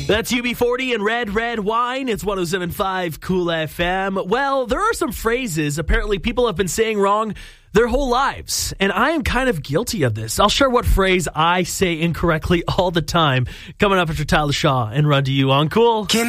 That's UB40 and Red Wine. It's 107.5 Cool FM. Well, there are some phrases apparently people have been saying wrong their whole lives, and I am kind of guilty of this. I'll share what phrase I say incorrectly all the time coming up after Tyler Shaw and Run to You on Cool.